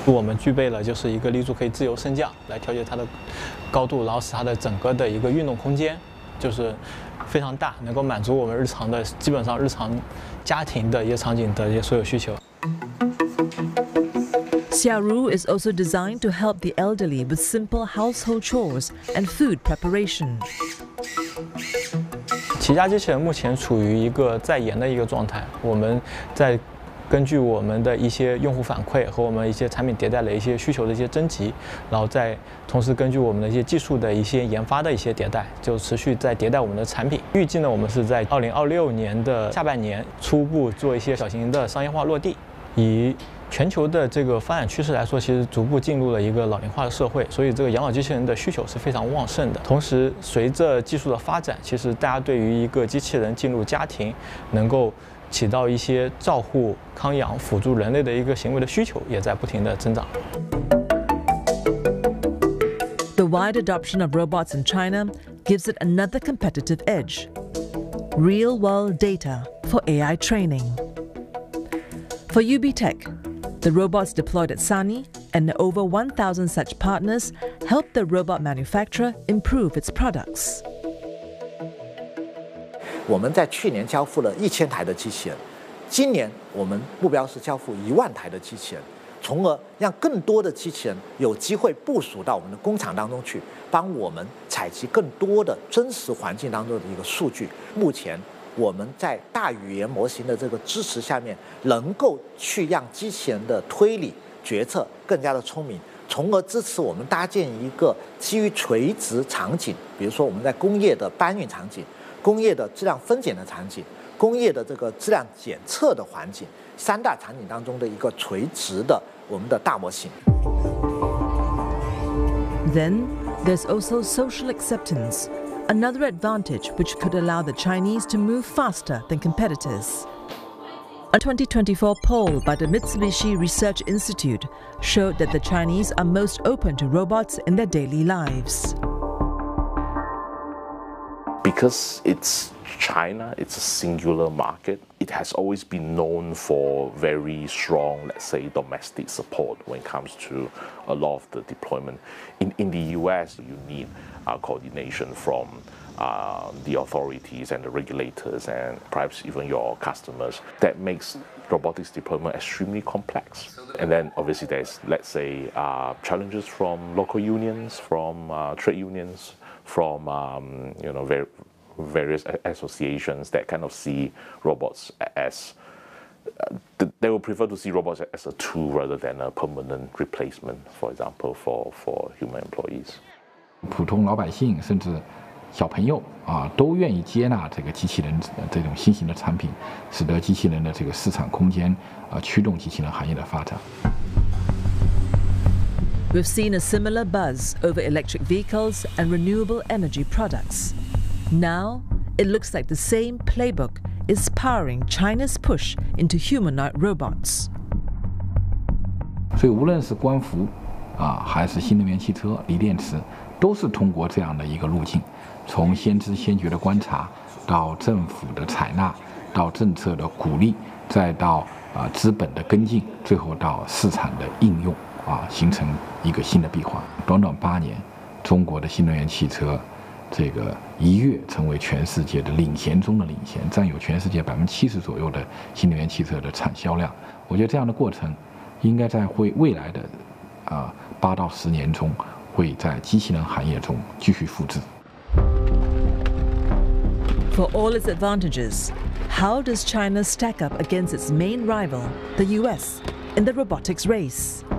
我们具备了就是一个立柱可以自由升降来调节它的高度，然后使它的整个的一个运动空间就是非常大，能够满足我们日常的基本上日常家庭的一些场景的一些所有需求。 Xiaoru is also designed to help the elderly with simple household chores and food preparation. 起家机器人目前处于一个在研的一个状态，我们在根据我们的一些用户反馈和我们一些产品迭代的一些需求的一些征集，然后再同时根据我们的一些技术的一些研发的一些迭代，就持续在迭代我们的产品。预计呢，我们是在2026年的下半年初步做一些小型的商业化落地。以全球的这个发展趋势来说，其实逐步进入了一个老龄化的社会，所以这个养老机器人的需求是非常旺盛的。同时，随着技术的发展，其实大家对于一个机器人进入家庭，能够起到一些照护、康养、辅助人类的一个行为的需求，也在不停的增长。 The wide adoption of robots in China gives it another competitive edge: real-world data for AI training. For UB Tech, the robots deployed at Sany and over 1,000 such partners help the robot manufacturer improve its products. 我们在去年交付了1000台的机器人，今年我们目标是交付1万台的机器人，从而让更多的机器人有机会部署到我们的工厂当中去，帮我们采集更多的真实环境当中的一个数据。目前我们在大语言模型的这个支持下面，能够去让机器人的推理决策更加的聪明，从而支持我们搭建一个基于垂直场景，比如说我们在工业的搬运场景、工业的质量分拣的场景、工业的这个质量检测的环境，3大场景当中的一个垂直的我们的大模型。 Then there's also social acceptance, another advantage which could allow the Chinese to move faster than competitors. A 2024 poll by the Mitsubishi Research Institute showed that the Chinese are most open to robots in their daily lives. Because it's China, it's a singular market. It has always been known for very strong, let's say, domestic support when it comes to a lot of the deployment. In the US, you need coordination from the authorities and the regulators and perhaps even your customers. That makes robotics deployment extremely complex. And then obviously there's, let's say, challenges from local unions, from trade unions, from various associations that kind of see robots as they will prefer to see robots as a tool rather than a permanent replacement, for example, for human employees. 普通老百姓甚至小朋友都愿意接纳这个机器人这种新型的产品，使得机器人的这个市场空间驱动机器人行业的发展。 We've seen a similar buzz over electric vehicles and renewable energy products. Now, it looks like the same playbook is powering China's push into humanoid robots. 所以无论是光伏还是新能源汽车、锂电池，都是通过这样的一个路径，从先知先觉的观察，到政府的采纳，到政策的鼓励，再到资本的跟进，最后到市场的应用形成一个新的闭环。短短8年，中国的新能源汽车这个一跃成为全世界的领先中的领先，占有全世界70%左右的新能源汽车的产销量。我觉得这样的过程，应该在未来的8到10年中，会在机器人行业中继续复制。 For all its advantages, how does China stack up against its main rival, the US, in the robotics race?